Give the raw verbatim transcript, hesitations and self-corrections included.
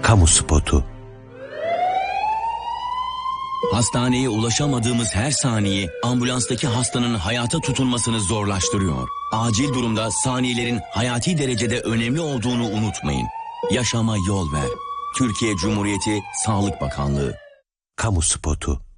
Kamu spotu. Hastaneye ulaşamadığımız her saniye ambulanstaki hastanın hayata tutunmasını zorlaştırıyor. Acil durumda saniyelerin hayati derecede önemli olduğunu unutmayın. Yaşama yol ver. Türkiye Cumhuriyeti Sağlık Bakanlığı. Kamu spotu.